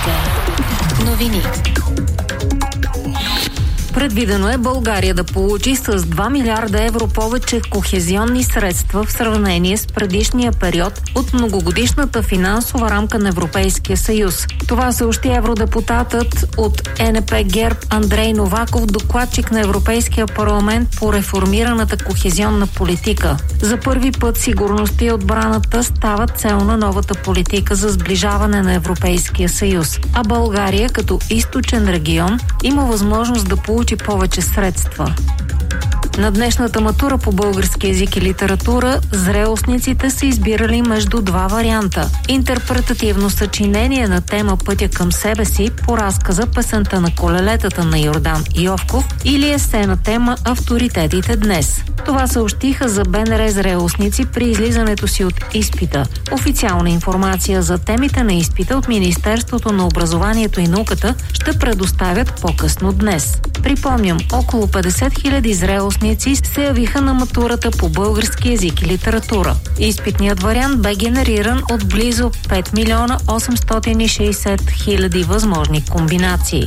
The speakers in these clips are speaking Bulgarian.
Вероника. Новини. Предвидено е България да получи с 2 милиарда евро повече кохезионни средства в сравнение с предишния период от многогодишната финансова рамка на Европейския съюз. Това съобщи евродепутатът от ЕНП ГЕРБ Андрей Новаков, докладчик на Европейския парламент по реформираната кохезионна политика. За първи път сигурността и отбраната стават цел на новата политика за сближаване на Европейския съюз, а България като източен регион има възможност да получи повече средства. На днешната матура по български език и литература зрелостниците са избирали между два варианта. Интерпретативно съчинение на тема "Пътя към себе си" по разказа "Песента на колелетата" на Йордан Йовков или есе на тема "Авторитетите днес". Това съобщиха за БНР зрелостници при излизането си от изпита. Официална информация за темите на изпита от Министерството на образованието и науката ще предоставят по-късно днес. Припомням, около 50 000 зрелостници се явиха на матурата по български език и литература. Изпитният вариант бе генериран от близо 5 милиона 860 хиляди възможни комбинации.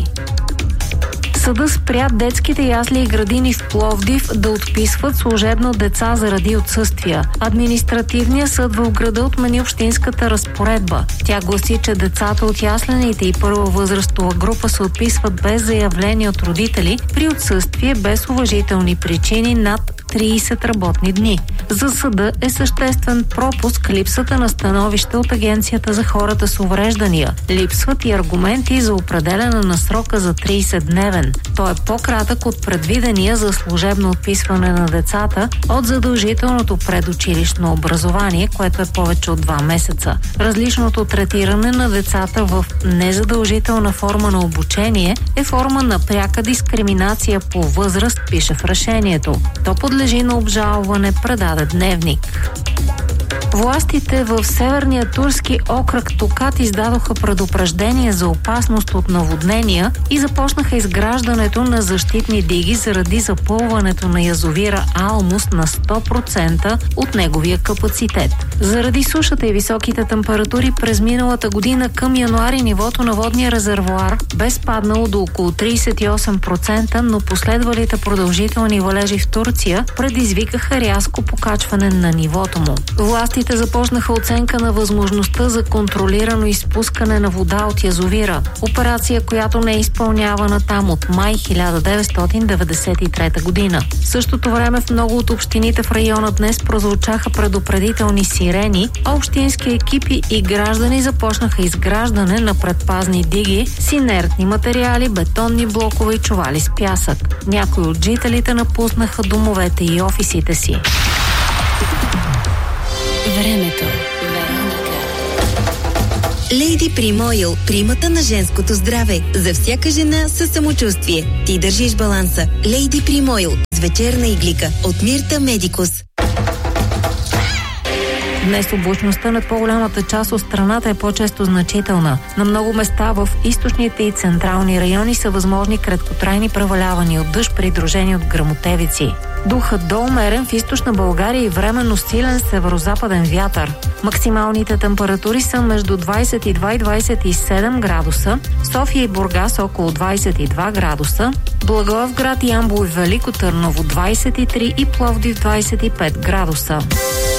Съда спря детските ясли и градини в Пловдив да отписват служебно деца заради отсъствия. Административният съд в града отмени общинската разпоредба. Тя гласи, че децата от яслените и първа възрастова група се отписват без заявление от родители при отсъствие без уважителни причини над 30 работни дни. За съда е съществен пропуск липсата на становище от Агенцията за хората с увреждания. Липсват и аргументи за определяне на срока за 30-дневен. Той е по-кратък от предвидения за служебно отписване на децата от задължителното предучилищно образование, което е повече от 2 месеца. Различното третиране на децата в незадължителна форма на обучение е форма на пряка дискриминация по възраст, пише в решението. То подлежи на обжалване, предаде Дневник. Властите в северния турски окръг Токат издадоха предупреждение за опасност от наводнения и започнаха изграждането на защитни диги заради запълването на язовира Алмус на 100% от неговия капацитет. Заради сушата и високите температури през миналата година към януари нивото на водния резервоар бе спаднало до около 38%, но последвалите продължителни валежи в Турция предизвикаха рязко покачване на нивото му. Властите започнаха оценка на възможността за контролирано изпускане на вода от язовира. Операция, която не е изпълнявана там от май 1993 година. В същото време в много от общините в района днес прозвучаха предупредителни сирени, а общински екипи и граждани започнаха изграждане на предпазни диги с инертни материали, бетонни блокове и чували с пясък. Някои от жителите напуснаха домовете и офисите си. Времето. Lady Prim Oil, примата на женското здраве. За всяка жена със самочувствие. Ти държиш баланса. Lady Prim Oil с вечерна иглика от Мирта Медикус. Днес облачността над по-голямата част от страната е по-често значителна. На много места в източните и централни райони са възможни краткотрайни превалявания от дъжд, придружени от гръмотевици. Духът до умерен в източна България и временно силен северозападен вятър. Максималните температури са между 22 и 27 градуса, София и Бургас около 22 градуса, Благоевград, Ямбол и Велико Търново 23 и Пловдив 25 градуса.